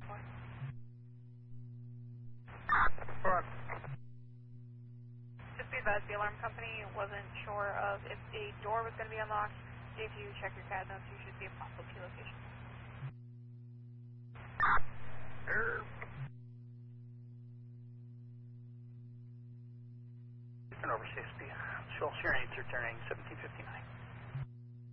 Just be advised, the alarm company wasn't sure of if a door was going to be unlocked. If you check your CAD notes, you should see a possible key location. Over 60. Shoal Sharon 8's returning 1759.